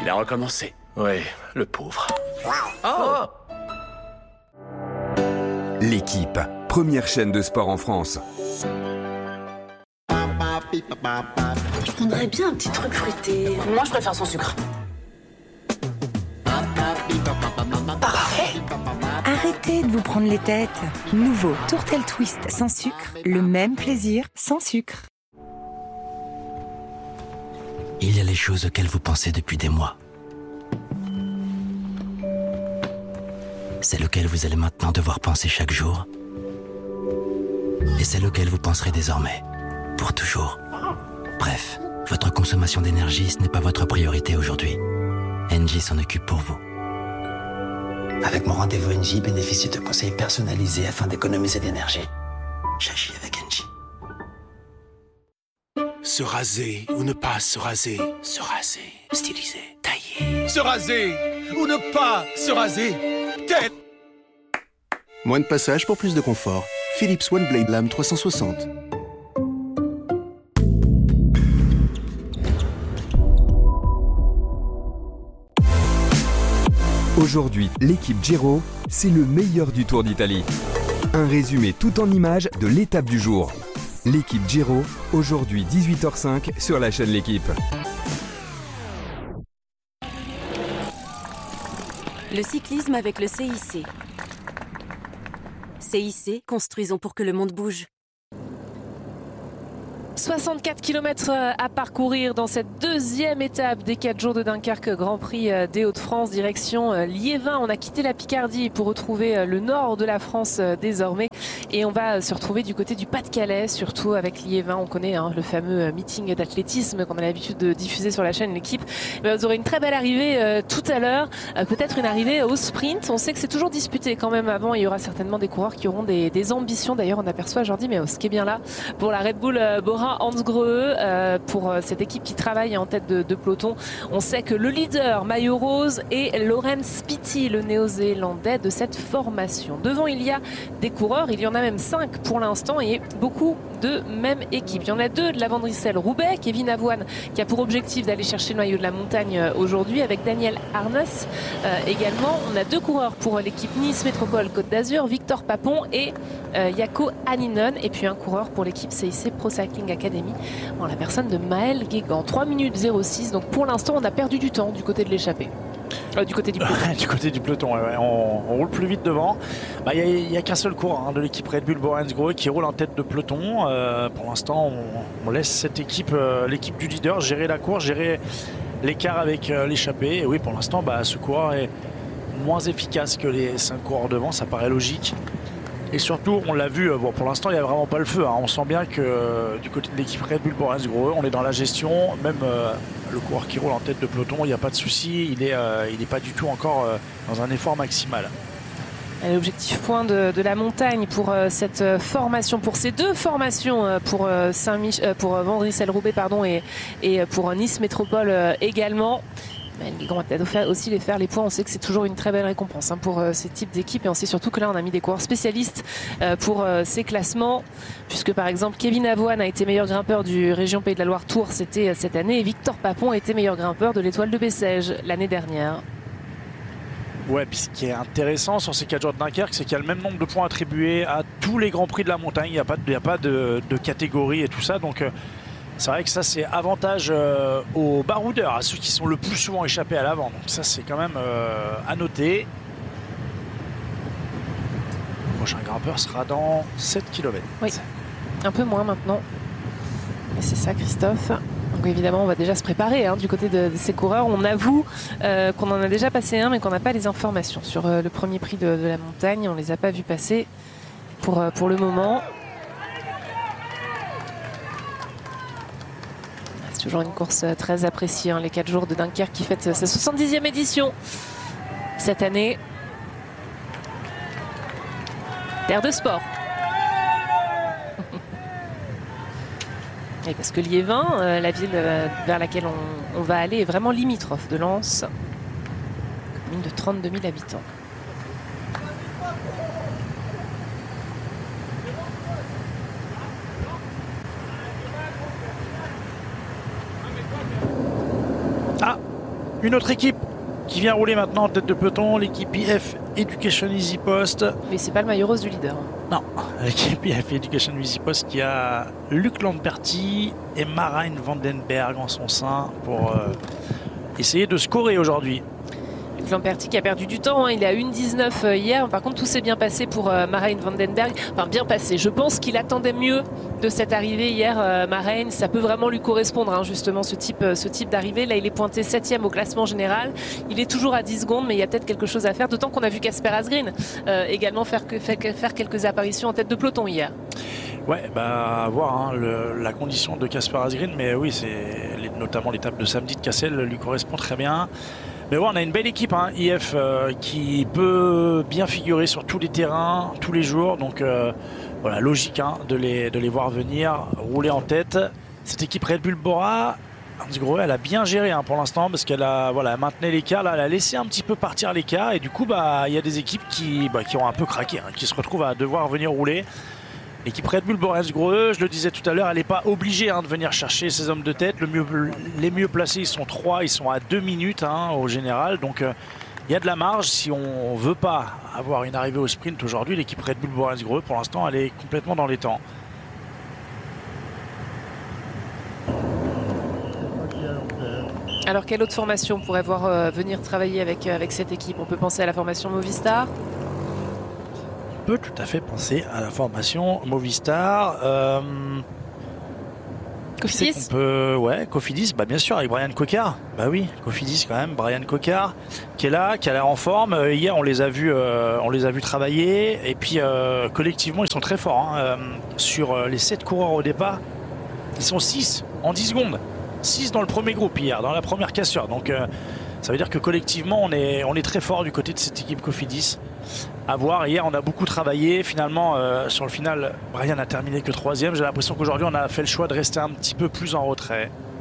Il a recommencé. Ouais, le pauvre. Oh. L'équipe, première chaîne de sport en France. Je prendrais bien un petit truc fruité. Moi, je préfère sans sucre. Parfait. Arrêtez de vous prendre les têtes. Nouveau Tourtel Twist sans sucre, le même plaisir sans sucre. Il y a les choses auxquelles vous pensez depuis des mois. Celles auxquelles vous allez maintenant devoir penser chaque jour. Et celles auxquelles vous penserez désormais, pour toujours. Bref, votre consommation d'énergie, ce n'est pas votre priorité aujourd'hui. Engie s'en occupe pour vous. Avec mon rendez-vous Engie, bénéficiez de conseils personnalisés afin d'économiser de l'énergie. J'agis avec Engie. Se raser ou ne pas se raser. Se raser, styliser, tailler. Se raser ou ne pas se raser. Tête. Moins de passage pour plus de confort. Philips One Blade Lame 360. Aujourd'hui, l'équipe Giro, c'est le meilleur du Tour d'Italie. Un résumé tout en images de l'étape du jour. L'équipe Giro, aujourd'hui 18h05 sur la chaîne L'Équipe. Le cyclisme avec le CIC. CIC, construisons pour que le monde bouge. 64 km à parcourir dans cette deuxième étape des 4 jours de Dunkerque, Grand Prix des Hauts-de-France, direction Liévin. On a quitté la Picardie pour retrouver le nord de la France désormais. Et on va se retrouver du côté du Pas-de-Calais, surtout avec Liévin. On connaît le fameux meeting d'athlétisme qu'on a l'habitude de diffuser sur la chaîne L'Équipe. Vous aurez une très belle arrivée tout à l'heure, peut-être une arrivée au sprint. On sait que c'est toujours disputé quand même avant. Il y aura certainement des coureurs qui auront des ambitions. D'ailleurs, on aperçoit Jordi Meeus qui est bien là pour la Red Bull Bora Hansgrohe, pour cette équipe qui travaille en tête de peloton. On sait que le leader maillot rose est Laurens Spiti, le néo-zélandais de cette formation. Devant, il y a des coureurs, il y en a même 5 pour l'instant et beaucoup de même équipe. Il y en a 2 de la Van Roubaix, Kevin Avoine qui a pour objectif d'aller chercher le maillot de la montagne aujourd'hui avec Daniel Arnes également. On a 2 coureurs pour l'équipe Nice Métropole Côte d'Azur, Victor Papon et Jaakko Hänninen, et puis un coureur pour l'équipe CIC Pro Cycling Academy en la personne de Maël Guégan. 3 minutes 06, donc pour l'instant on a perdu du temps du côté de l'échappée. Du côté du peloton. Du côté du peloton, ouais. On roule plus vite devant. Il n'y a qu'un seul coureur de l'équipe Red Bull Bora Hansgrohe qui roule en tête de peloton. Pour l'instant, on laisse cette équipe, l'équipe du leader, gérer la course, gérer l'écart avec l'échappée. Et oui, pour l'instant, ce coureur est moins efficace que les 5 coureurs devant, ça paraît logique. Et surtout, on l'a vu, pour l'instant, il n'y a vraiment pas le feu. On sent bien que du côté de l'équipe Red Bull Bora Hansgrohe, on est dans la gestion. Même le coureur qui roule en tête de peloton, il n'y a pas de souci. Il n'est pas du tout encore dans un effort maximal. L'objectif point de la montagne pour cette formation, pour ces 2 formations, pour pour Van Roubaix et pour Nice Métropole également. On va peut-être aussi les faire les points. On sait que c'est toujours une très belle récompense pour ces types d'équipes, et on sait surtout que là on a mis des coureurs spécialistes pour ces classements, puisque par exemple Kevin Avoine a été meilleur grimpeur du Région Pays de la Loire Tour, c'était cette année, et Victor Papon a été meilleur grimpeur de l'Étoile de Bessèges l'année dernière. Ouais, puis ce qui est intéressant sur ces 4 jours de Dunkerque, c'est qu'il y a le même nombre de points attribués à tous les grands prix de la montagne. Il n'y a pas de catégorie et tout ça, donc c'est vrai que ça c'est avantage aux baroudeurs, à ceux qui sont le plus souvent échappés à l'avant. Donc ça c'est quand même à noter. Le prochain grimpeur sera dans 7 km. Oui, un peu moins maintenant. Et c'est ça, Christophe. Donc évidemment on va déjà se préparer du côté de ces coureurs. On avoue qu'on en a déjà passé un, mais qu'on n'a pas les informations sur le premier prix de la montagne. On ne les a pas vus passer pour le moment. Toujours une course très appréciée, les 4 jours de Dunkerque qui fête sa 70e édition cette année. Terre de sport. Et parce que Liévin, la ville vers laquelle on va aller, est vraiment limitrophe de Lens. Commune de 32 000 habitants. Une autre équipe qui vient rouler maintenant en tête de peloton, l'équipe IF Education Easy Post. Mais c'est pas le maillot rose du leader. Non, l'équipe IF Education Easy Post qui a Luc Lamperti et Marijn Vandenberg en son sein pour essayer de scorer aujourd'hui. Lamperti qui a perdu du temps, hein. Il est à 1,19 hier. Par contre, tout s'est bien passé pour Marijn Vandenberg. Enfin, bien passé. Je pense qu'il attendait mieux de cette arrivée hier, Marijn. Ça peut vraiment lui correspondre, hein, justement, ce type d'arrivée. Là, il est pointé 7e au classement général. Il est toujours à 10 secondes, mais il y a peut-être quelque chose à faire. D'autant qu'on a vu Kasper Asgreen également faire quelques apparitions en tête de peloton hier. Ouais, à voir hein, la condition de Kasper Asgreen. Mais oui, notamment l'étape de samedi de Cassel lui correspond très bien. Mais ouais, on a une belle équipe, hein, IF, qui peut bien figurer sur tous les terrains, tous les jours. Donc voilà, logique hein, de les voir venir, rouler en tête. Cette équipe Red Bull Bora, Hans Grohe, elle a bien géré hein, pour l'instant parce qu'elle a maintenu l'écart. Là, elle a laissé un petit peu partir l'écart. Et du coup, il y a des équipes qui ont un peu craqué, hein, qui se retrouvent à devoir venir rouler. L'équipe Red Bull Bora Hans Grohe, je le disais tout à l'heure, elle n'est pas obligée hein, de venir chercher ses hommes de tête. Les mieux placés, ils sont 3, ils sont à 2 minutes hein, au général. Donc il y a de la marge. Si on ne veut pas avoir une arrivée au sprint aujourd'hui, l'équipe Red Bull Bora Hans Grohe, pour l'instant, elle est complètement dans les temps. Alors, quelle autre formation pourrait venir travailler avec cette équipe? On peut penser à la formation Movistar. On peut tout à fait penser à la formation Movistar. Cofidis Cofidis, bien sûr, avec Brian Cocard. Oui, Cofidis quand même, Brian Cocard, qui est là, qui a l'air en forme. Hier, on les a vus travailler. Et puis, collectivement, ils sont très forts. Hein. Sur les 7 coureurs au départ, ils sont 6 en 10 secondes. 6 dans le premier groupe hier, dans la première cassure. Donc, ça veut dire que collectivement, on est très fort du côté de cette équipe Cofidis. À voir, hier on a beaucoup travaillé, finalement sur le final Brian a terminé que 3e, j'ai l'impression qu'aujourd'hui on a fait le choix de rester un petit peu plus en retrait.